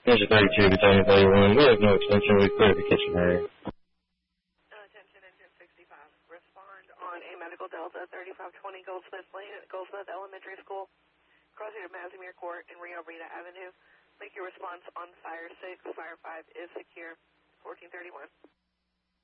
There's a 32 to Tony 31. We have no extension. We cleared the kitchen area. Attention, engine 65. Respond on a medical Delta 3520 Goldsmith Lane at Goldsmith Elementary School, crossing of Mazimir Court and Rio Rita Avenue. Make your response on Fire 6. Fire 5 is secure. 1431.